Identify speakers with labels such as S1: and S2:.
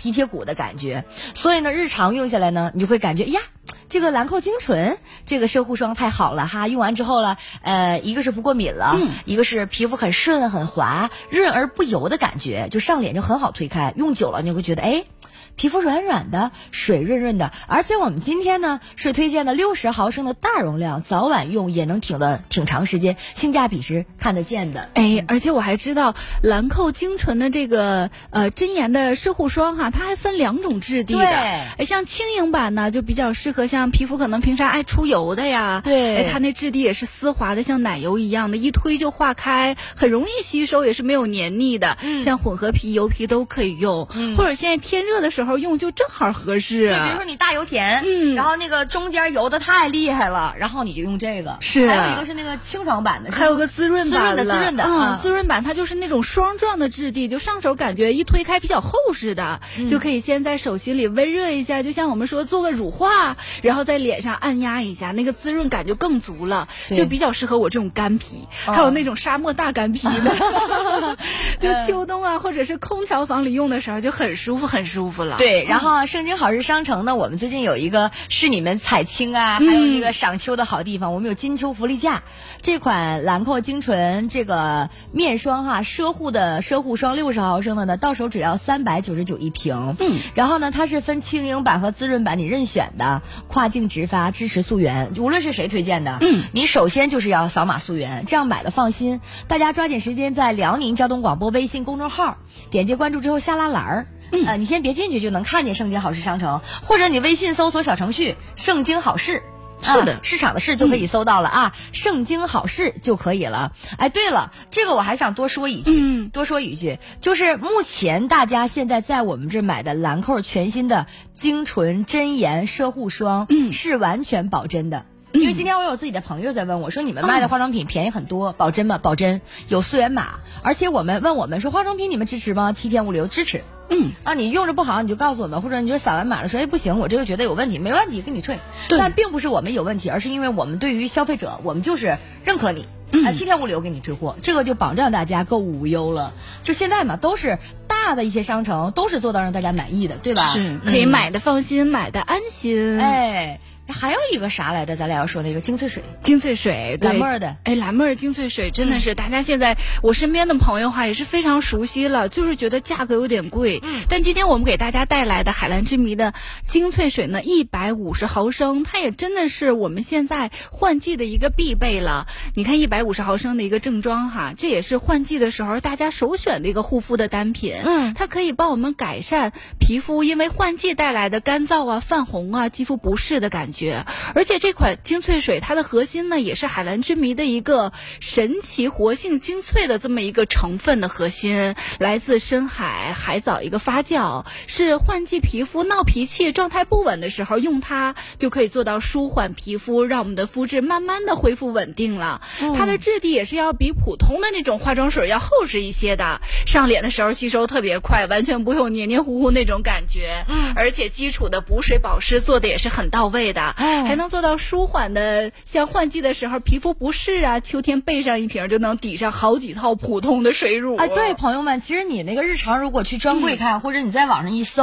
S1: 皮贴骨的感觉。所以呢，日常用下来呢，你就会感觉呀，这个兰蔻精纯这个奢护霜太好了哈，用完之后了，一个是不过敏了，一个是皮肤很顺很滑，润而不油的感觉，就上脸就很好推开，用久了你会觉得皮肤软软的，水润润的。而且我们今天呢是推荐的60毫升的大容量，早晚用也能挺长时间，性价比是看得见的。
S2: 而且我还知道兰蔻精纯的这个真颜的奢护霜哈，它还分2种质地的。
S1: 对，
S2: 像轻盈版呢就比较适合像皮肤可能平常爱出油的呀。
S1: 对，
S2: 它那质地也是丝滑的，像奶油一样的，一推就化开，很容易吸收，也是没有黏腻的。像混合皮、油皮都可以用，或者现在天热的时候用就正好合适。
S1: 对，比如说你大油田，然后那个中间油的太厉害了，然后你就用这个。
S2: 是，
S1: 还有一个是那个清爽版的，
S2: 还有个滋润版的，
S1: 滋
S2: 润版它就是那种霜状的质地，就上手感觉一推开比较厚实的，就可以先在手心里温热一下，就像我们说做个乳化，然后在脸上按压一下，那个滋润感就更足了，就比较适合我这种干皮，还有那种沙漠大干皮的，就秋冬啊或者是空调房里用的时候就很舒服很舒服了。
S1: 对，然后盛京好日商城呢，我们最近有一个是你们采青啊，还有那个赏秋的好地方，我们有金秋福利价，这款兰蔻精纯这个面霜哈，奢护霜60毫升的呢，到手只要399一瓶。然后呢，它是分轻盈版和滋润版，你任选的，跨境直发，支持溯源，无论是谁推荐的，你首先就是要扫码溯源，这样买的放心。大家抓紧时间在辽宁交通广播微信公众号点击关注之后下拉栏儿。你先别进去就能看见盛京好事商城，或者你微信搜索小程序盛京好事，
S2: 是的，
S1: 市场的市就可以搜到了啊，盛京好事就可以了。对了，这个我还想多说一句，就是目前大家现在在我们这买的兰蔻全新的精纯真颜奢护霜，是完全保真的。因为今天我有自己的朋友在问我说，你们卖的化妆品便宜很多，保真吗？保真，有溯源码，而且问我们说化妆品你们支持吗？7天无理由支持。你用着不好你就告诉我们，或者你就扫完码了说不行，我这个觉得有问题，没问题给你退。但并不是我们有问题，而是因为我们对于消费者，我们就是认可你，7天无理由给你退货，这个就保障大家购物无忧了。就现在嘛，都是大的一些商城都是做到让大家满意的，对吧？
S2: 是可以买的放心，买的安心。
S1: 还有一个啥来的？咱俩要说那个精粹水，蓝妹儿的。
S2: 蓝妹儿精粹水真的是大家现在我身边的朋友哈也是非常熟悉了，就是觉得价格有点贵。但今天我们给大家带来的海蓝之谜的精粹水呢，150毫升，它也真的是我们现在换季的一个必备了。你看150毫升的一个正装哈，这也是换季的时候大家首选的一个护肤的单品。它可以帮我们改善皮肤因为换季带来的干燥啊、泛红啊、肌肤不适的感觉。而且这款精粹水它的核心呢也是海蓝之谜的一个神奇活性精粹的这么一个成分的核心，来自深海海藻一个发酵，是换季皮肤闹脾气状态不稳的时候用它就可以做到舒缓皮肤，让我们的肤质慢慢的恢复稳定了。它的质地也是要比普通的那种化妆水要厚实一些的，上脸的时候吸收特别快，完全不会有黏黏糊糊那种感觉。而且基础的补水保湿做的也是很到位的，还能做到舒缓的，像换季的时候皮肤不适啊，秋天备上一瓶就能抵上好几套普通的水乳。
S1: 对，朋友们，其实你那个日常如果去专柜看，或者你在网上一搜